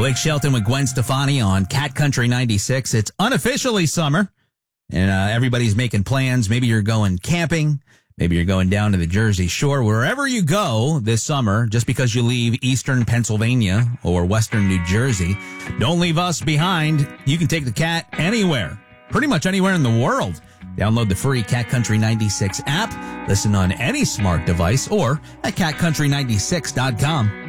Blake Shelton with Gwen Stefani on Cat Country 96. It's unofficially summer, and everybody's making plans. Maybe you're going camping. Maybe you're going down to the Jersey Shore. Wherever you go this summer, just because you leave eastern Pennsylvania or western New Jersey, don't leave us behind. You can take the Cat anywhere, pretty much anywhere in the world. Download the free Cat Country 96 app. Listen on any smart device or at catcountry96.com.